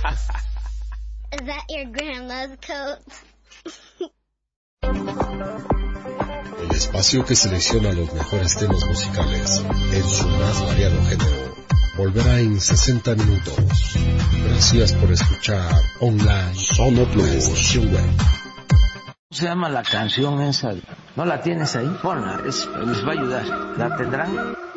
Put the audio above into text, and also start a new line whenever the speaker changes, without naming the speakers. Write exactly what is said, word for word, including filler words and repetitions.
Is that your grandma's coat?
El espacio que selecciona los mejores temas musicales en su más variado género volverá en sesenta minutos. Gracias por escuchar online Sonoplus web.
Se llama la canción esa. ¿No la tienes ahí? Ponla, es, les va a ayudar. ¿La tendrán?